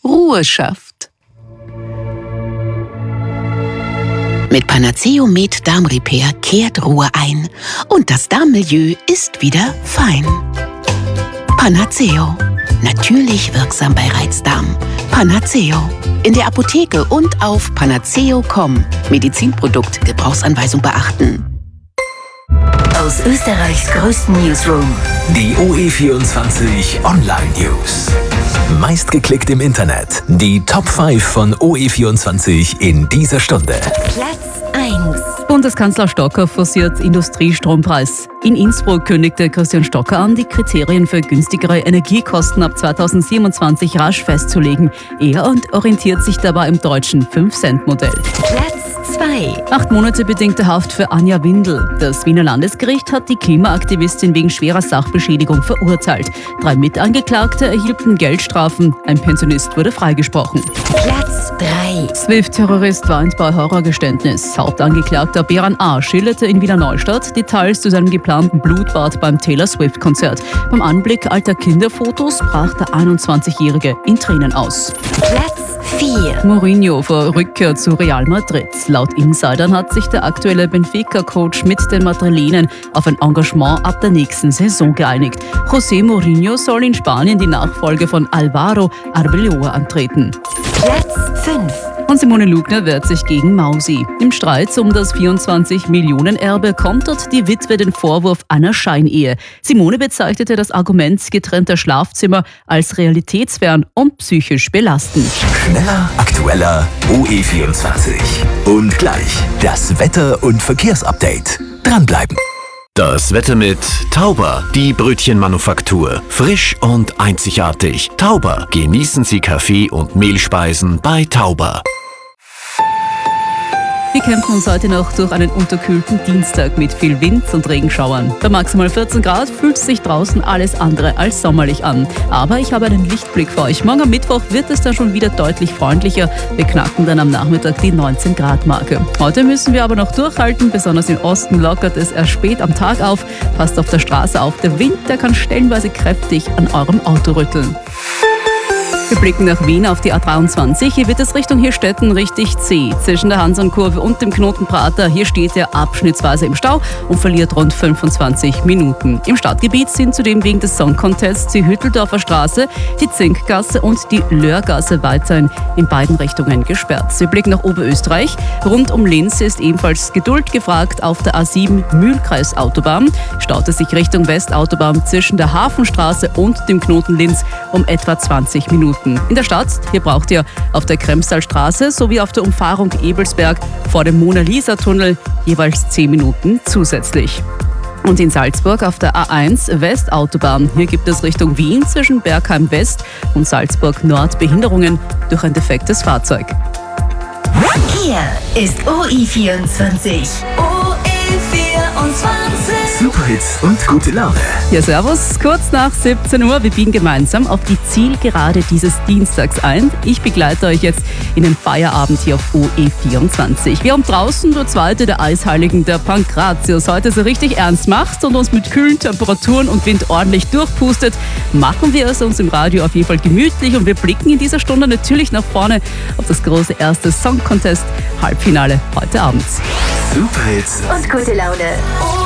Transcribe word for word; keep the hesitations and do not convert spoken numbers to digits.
Ruhe schafft. Mit Panaceo Med Darmrepair kehrt Ruhe ein und das Darmmilieu ist wieder fein. Panaceo. Natürlich wirksam bei Reizdarm. Panaceo. In der Apotheke und auf panaceo punkt com. Medizinprodukt, Gebrauchsanweisung beachten. Aus Österreichs größten Newsroom. Die O E vierundzwanzig Online News. Meistgeklickt im Internet. Die Top fünf von O E vierundzwanzig in dieser Stunde. Platz eins. Bundeskanzler Stocker forciert Industriestrompreis. In Innsbruck kündigte Christian Stocker an, die Kriterien für günstigere Energiekosten ab zweitausendsiebenundzwanzig rasch festzulegen. Er und orientiert sich dabei im deutschen fünf Cent Modell. Platz zwei. Acht Monate bedingte Haft für Anja Windel. Das Wiener Landesgericht hat die Klimaaktivistin wegen schwerer Sachbeschädigung verurteilt. Drei Mitangeklagte erhielten Geldstrafen. Ein Pensionist wurde freigesprochen. Platz drei. Swift-Terrorist weint bei Horrorgeständnis. Hauptangeklagter Beran A. schilderte in Wiener Neustadt Details zu seinem geplanten Blutbad beim Taylor Swift-Konzert. Beim Anblick alter Kinderfotos brach der einundzwanzigjährige in Tränen aus. Platz vier. Mourinho vor Rückkehr zu Real Madrid. Laut Insidern hat sich der aktuelle Benfica-Coach mit den Madrilenen auf ein Engagement ab der nächsten Saison geeinigt. José Mourinho soll in Spanien die Nachfolge von Álvaro Arbeloa antreten. Platz fünf. Und Simone Lugner wehrt sich gegen Mausi. Im Streit um das vierundzwanzig-Millionen-Erbe kontert die Witwe den Vorwurf einer Scheinehe. Simone bezeichnete das Argument getrennter Schlafzimmer als realitätsfern und psychisch belastend. Schneller, aktueller, O E vierundzwanzig. Und gleich das Wetter- und Verkehrsupdate. Dranbleiben. Das Wetter mit Tauber, die Brötchenmanufaktur. Frisch und einzigartig. Tauber. Genießen Sie Kaffee und Mehlspeisen bei Tauber. Wir kämpfen uns heute noch durch einen unterkühlten Dienstag mit viel Wind und Regenschauern. Bei maximal vierzehn Grad fühlt sich draußen alles andere als sommerlich an. Aber ich habe einen Lichtblick für euch. Morgen am Mittwoch wird es dann schon wieder deutlich freundlicher. Wir knacken dann am Nachmittag die neunzehn Grad Marke. Heute müssen wir aber noch durchhalten. Besonders im Osten lockert es erst spät am Tag auf. Passt auf der Straße auf. Der Wind, der kann stellenweise kräftig an eurem Auto rütteln. Wir blicken nach Wien auf die A dreiundzwanzig. Hier wird es Richtung Hirstetten richtig zäh. Zwischen der Hansonkurve und dem Knoten Prater. Hier steht er abschnittsweise im Stau und verliert rund fünfundzwanzig Minuten. Im Stadtgebiet sind zudem wegen des Song Contests die Hütteldorfer Straße, die Zinkgasse und die Löhrgasse weiterhin in beiden Richtungen gesperrt. Wir blicken nach Oberösterreich. Rund um Linz ist ebenfalls Geduld gefragt auf der A sieben Mühlkreisautobahn. Staut es sich Richtung Westautobahn zwischen der Hafenstraße und dem Knoten Linz um etwa zwanzig Minuten. In der Stadt, hier braucht ihr auf der Kremstalstraße sowie auf der Umfahrung Ebelsberg vor dem Mona-Lisa-Tunnel jeweils zehn Minuten zusätzlich. Und in Salzburg auf der A eins Westautobahn. Hier gibt es Richtung Wien zwischen Bergheim West und Salzburg Nord Behinderungen durch ein defektes Fahrzeug. Hier ist O E vierundzwanzig. O E vierundzwanzig. Superhits und gute Laune. Ja, servus. Kurz nach siebzehn Uhr. Wir biegen gemeinsam auf die Zielgerade dieses Dienstags ein. Ich begleite euch jetzt in den Feierabend hier auf O E vierundzwanzig. Wir haben draußen der zweite der Eisheiligen, der Pankratius, heute so richtig ernst macht und uns mit kühlen Temperaturen und Wind ordentlich durchpustet. Machen wir es uns im Radio auf jeden Fall gemütlich und wir blicken in dieser Stunde natürlich nach vorne auf das große erste Song Contest Halbfinale heute Abend. Superhits Und gute Laune.